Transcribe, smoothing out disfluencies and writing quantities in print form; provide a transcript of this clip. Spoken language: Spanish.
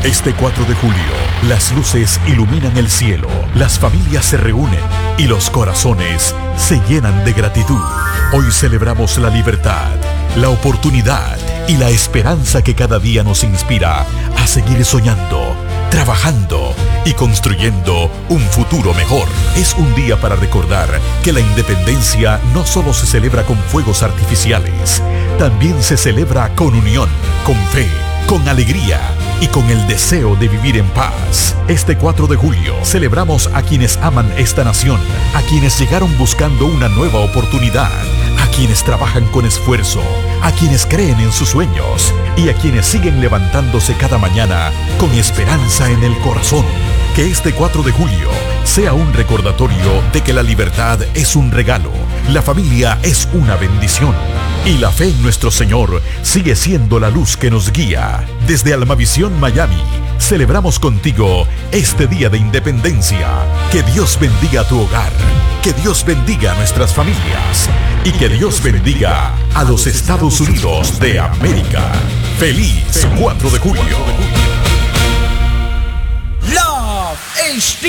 Este 4 de julio, las luces iluminan el cielo, las familias se reúnen y los corazones se llenan de gratitud. Hoy celebramos la libertad, la oportunidad y la esperanza que cada día nos inspira a seguir soñando, trabajando y construyendo un futuro mejor. Es un día para recordar que la independencia no solo se celebra con fuegos artificiales, también se celebra con unión, con fe, con alegría y con el deseo de vivir en paz. Este 4 de julio celebramos a quienes aman esta nación, a quienes llegaron buscando una nueva oportunidad, a quienes trabajan con esfuerzo, a quienes creen en sus sueños y a quienes siguen levantándose cada mañana con esperanza en el corazón. Que este 4 de julio sea un recordatorio de que la libertad es un regalo, la familia es una bendición y la fe en nuestro Señor sigue siendo la luz que nos guía. Desde Almavisión Miami, celebramos contigo este Día de Independencia. Que Dios bendiga a tu hogar, que Dios bendiga a nuestras familias y que Dios bendiga a los Estados Unidos de América. ¡Feliz 4 de julio! Love HD